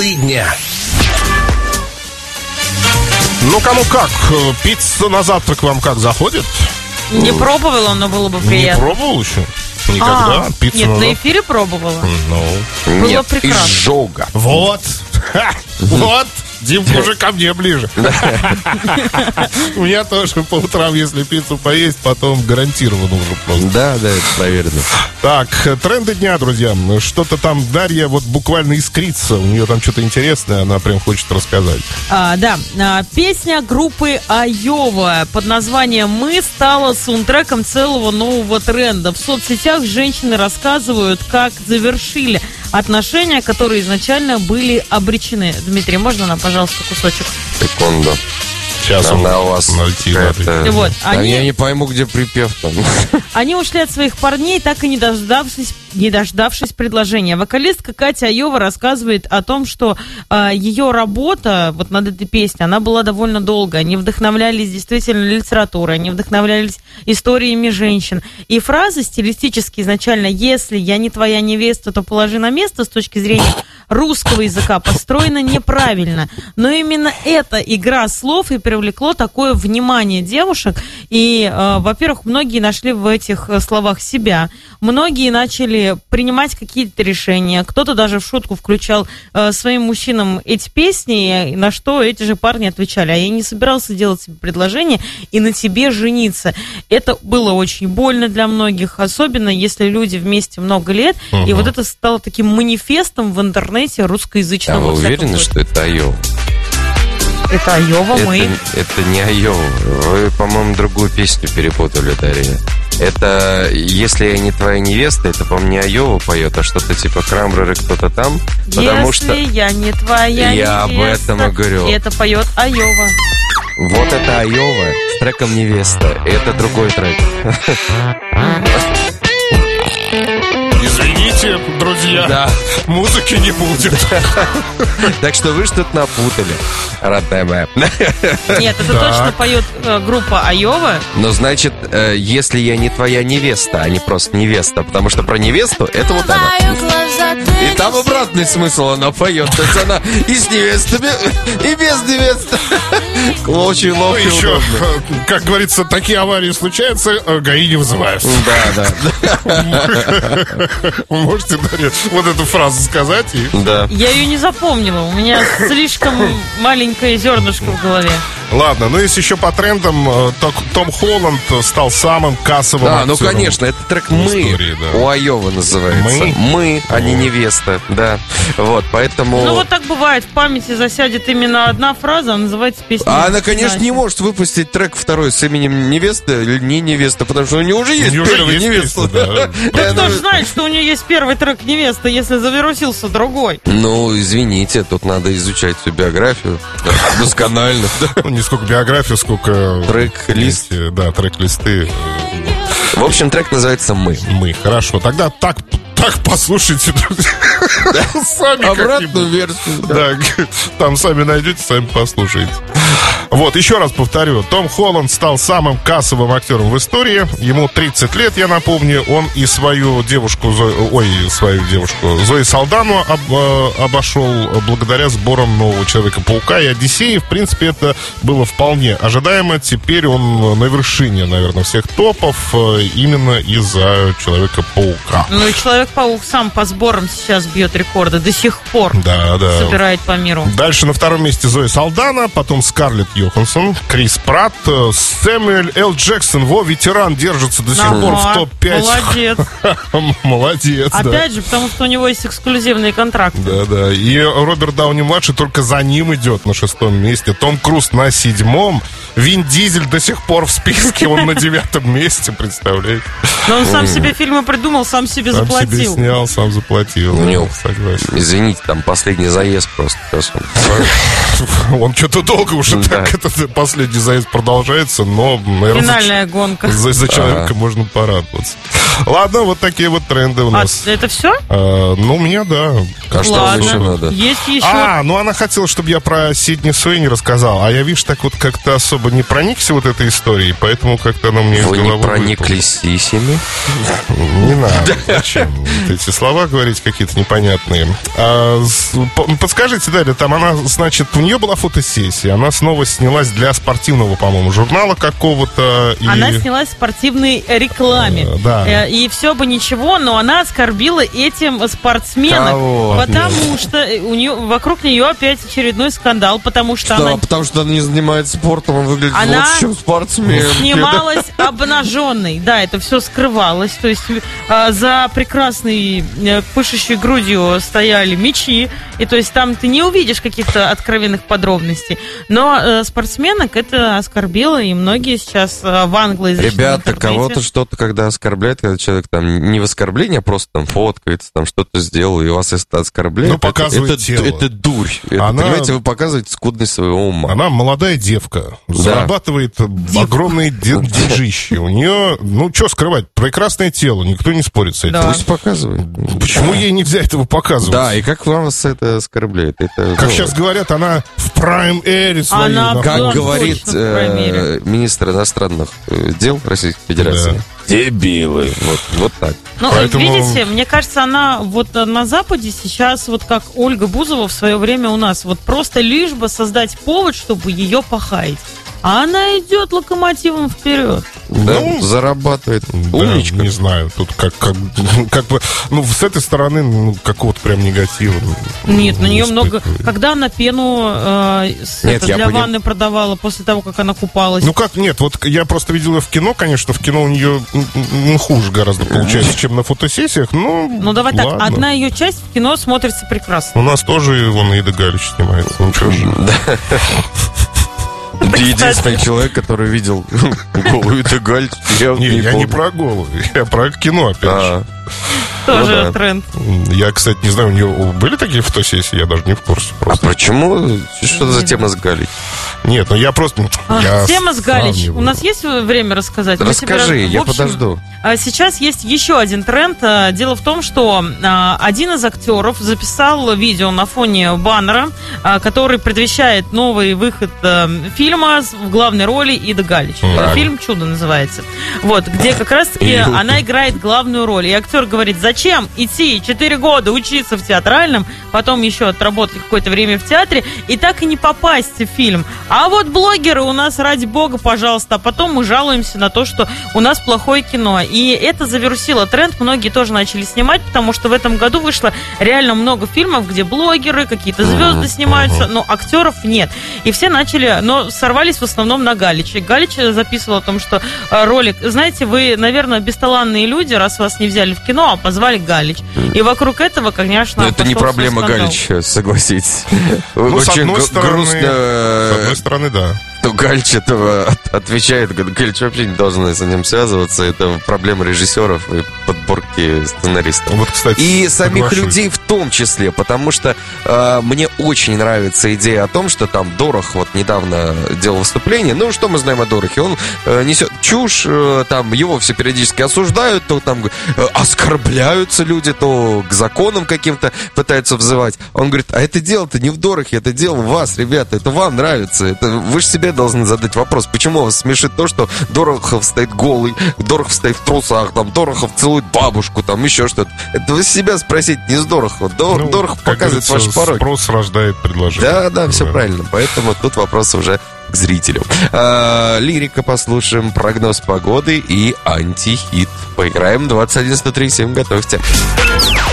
Дня. Ну, кому как? Пицца на завтрак вам как заходит? Не пробовала, но было бы приятно. Не пробовал еще? Никогда? Пиццу нет, на на завтрак? эфире пробовала. Ну, Было Нет, прекрасно. изжога. вот. Ха, вот. Димка уже ко мне ближе. У меня тоже по утрам, если пиццу поесть, потом гарантированно уже просто. Да, это проверено. Так, тренды дня, друзья. Что-то там Дарья вот буквально искрится. У нее там что-то интересное, она прям хочет рассказать. Песня группы Айова под названием «Мы» стала саундтреком целого нового тренда. В соцсетях женщины рассказывают, как завершили отношения, которые изначально были обречены. Дмитрий, можно нам, пожалуйста, кусочек? Секунду. Сейчас Она у вас найти. какая-то- Вот, Да, они- я не пойму, где припев там. Они ушли от своих парней, так и не дождавшись предложения. Вокалистка Катя Айова рассказывает о том, что ее работа вот над этой песней, она была довольно долгая. Они вдохновлялись действительно литературой, они вдохновлялись историями женщин. И фраза стилистически изначально «если я не твоя невеста, то положи на место» с точки зрения русского языка построена неправильно. Но именно эта игра слов и привлекло такое внимание девушек. И, во-первых, многие нашли в этих словах себя. Многие начали принимать какие-то решения. Кто-то даже в шутку включал своим мужчинам эти песни, на что эти же парни отвечали: а я не собирался делать себе предложение и на тебе жениться. Это было очень больно для многих, особенно если люди вместе много лет. И вот это стало таким манифестом в интернете русскоязычного. А вы во всяком уверены, случае. что это Айова? Это Айова, мы. Это не Айова. Вы, по-моему, другую песню перепутали, Дарья. Это «Если я не твоя невеста», это, по-моему, не Айова поет, а что-то типа Крамбрер и кто-то там. Потому Если что я не твоя я об невеста. этом и говорю. И это поет Айова. вот это Айова с треком «Невеста». Это другой трек. Извините, друзья, Да. музыки не будет. Так что вы что-то напутали, родная. Нет, это Так. точно поет группа Айова. Но значит, если я не твоя невеста, а не просто невеста, потому что про невесту это вот она. И там обратный смысл она поет. То есть она и с невестами, и без невесты. Очень Ну, ловко и еще, удобно. как говорится, такие аварии случаются, ГАИ не вызывают. Да. Вы можете, Дарья, вот эту фразу сказать? Да. Я ее не запомнила. У меня слишком маленькое зернышко в голове. Ладно, ну если еще по трендам, Том Холланд стал самым кассовым Да, ну актером. конечно, это трек в «Мы» истории, да. у Айовы называется. Мы, а не невеста, да. Вот, поэтому... Ну вот так бывает. В памяти засядет именно одна фраза, а называется песня. А она, конечно, не иначе. может выпустить трек второй с именем невеста или не невеста, потому что у нее уже есть нее уже первая есть невеста. песня, да. Да кто ж знает, что у нее есть первый трек невеста, если завирусился другой. Ну, извините, тут надо изучать всю биографию досконально. Ну, не сколько биографию, сколько... Трек-лист. Да, трек-листы. В общем, трек называется «Мы». Мы. Хорошо. Тогда так послушайте, друзья. Сами Обратную как-нибудь. версию. Да, там сами найдете, сами послушаете. Вот, еще раз повторю. Том Холланд стал самым кассовым актером в истории. Ему 30 лет, я напомню. Он и свою девушку Зои Салдану обошел благодаря сборам нового Человека-паука и Одиссеи. В принципе, это было вполне ожидаемо. Теперь он на вершине, наверное, всех топов именно из-за Человека-паука. Ну и Человек-паук сам по сборам сейчас бьет рекорды. До сих пор Да. собирает по миру. Дальше на втором месте Зои Салдана, потом Скарлетт Йоханссон, Крис Пратт, Сэмюэль Л. Джексон. Ветеран, держится до сих пор в топ-5. Молодец. Молодец, да. Опять же, потому что у него есть эксклюзивный контракт. Да. И Роберт Дауни-младший только за ним идет на 6-м месте. Том Круз на 7-м. Вин Дизель до сих пор в списке, он на 9-м месте, представляете? Но он сам себе фильмы придумал, сам себе Сам себе заплатил. снял, сам заплатил. У него, Согласен. извините, там последний заезд просто. Сейчас он- Он что-то долго уже Да. так, этот последний заезд продолжается, но, наверное, Финальная гонка. за человека можно порадоваться. Ладно, вот такие вот тренды у нас. Это все? Ну, у меня, да. А что вам еще надо? Есть еще. Ну она хотела, чтобы я про Сидни Суэйни рассказал. А я, видишь, так вот как-то особо не проникся вот этой историей, поэтому как-то она мне из Вы головы не прониклись сисями? Не надо. Зачем эти слова говорить какие-то непонятные? Подскажите, Дарья, там она, значит, у нее была фотосессия, она снова снялась для спортивного, по-моему, журнала какого-то. Она снялась в спортивной рекламе. Да. И все бы ничего, но она оскорбила этим спортсмена. Кого? Потому что вокруг нее опять очередной скандал, потому что она... Потому что она не занимается спортом, он выглядит Она лучше, чем спортсмен. снималась обнаженной. Да, это все скрывалось. То есть за прекрасной пышущей грудью стояли мячи. И то есть там ты не увидишь каких-то откровенных подробностей. Но спортсменок это оскорбило, и многие сейчас в англоязычном Ребята, интернете... кого-то что-то, когда оскорбляет, когда человек там не в оскорблении, а просто там фоткается, там что-то сделал, и вас это оскорбляет. Ну, показывает тело. Это дурь. Понимаете, вы показываете скудность своего ума. Она молодая девка, зарабатывает огромные деньжищи. У нее, что скрывать, прекрасное тело, никто не спорит с этим. Да. Пусть показывает. Почему ей нельзя этого показывать? Да, и как вас это оскорбляет? Как сейчас говорят, она в прайм-эре своей. Как говорит министр иностранных дел Российской Федерации. Да. Дебилы. Вот так. Поэтому... видите, мне кажется, она вот на Западе сейчас, вот как Ольга Бузова в свое время у нас, вот просто лишь бы создать повод, чтобы ее похаять. А она идет локомотивом вперед. Да, зарабатывает. Да, умничка. Не знаю, тут как бы, с этой стороны, какого-то прям негатива. Нет, на нее много... Когда она пену для ванны продавала после того, как она купалась? Нет, вот я просто видел ее в кино, конечно, в кино у нее хуже гораздо получается, чем на фотосессиях, давай ладно. Так, одна ее часть в кино смотрится прекрасно. У нас тоже, вон, Ида Галич снимается, ничего же. Ты единственный человек, который видел голую Иду Галич. Я не про голую, я про кино, опять же. Тоже тренд. Я, кстати, не знаю, у нее были такие фотосессии, я даже не в курсе. Просто. А почему? Что за тема с Галич? Нет, я просто... Тема с Галич. У нас есть время рассказать? Расскажи, я подожду. Сейчас есть еще один тренд. Дело в том, что один из актеров записал видео на фоне баннера, который предвещает новый выход фильма в главной роли Ида Галич. Фильм «Чудо» называется. Вот, где как раз-таки она играет главную роль. И актер говорит, зачем идти 4 года учиться в театральном, потом еще отработать какое-то время в театре, и так и не попасть в фильм. А вот блогеры у нас, ради бога, пожалуйста, а потом мы жалуемся на то, что у нас плохое кино. И это завирусило тренд, многие тоже начали снимать, потому что в этом году вышло реально много фильмов, где блогеры, какие-то звезды снимаются, но актеров нет. И все начали, но сорвались в основном на Галиче. Галич записывал о том, что ролик, знаете, вы, наверное, бесталанные люди, раз вас не взяли в кино, а позвали Галич. И вокруг этого, конечно... Но это не проблема Галича, согласитесь. С одной стороны, да. То Галич этого отвечает, Галич вообще не должен с ним связываться, это проблема режиссеров и подборки сценаристов. Вот, кстати, и самих людей в том числе, потому что мне очень нравится идея о том, что там Дорох вот недавно делал выступление, что мы знаем о Дорохе, он несет чушь, там его все периодически осуждают, то там оскорбляются люди, то к законам каким-то пытаются взывать. Он говорит, а это дело-то не в Дорохе, это дело в вас, ребята, это вам нравится, вы же себе должны задать вопрос, почему вас смешит то, что Дорохов стоит голый, Дорохов стоит в трусах, там Дорохов целует бабушку, там еще что-то. Это вы себя спросить не с Дорохова. Дорохов показывает ваши пороки. Спрос рождает предложение. Да, все правильно. Поэтому тут вопрос уже к зрителю. Лирика послушаем, прогноз погоды и антихит. Поиграем 21-103, всем готовьте.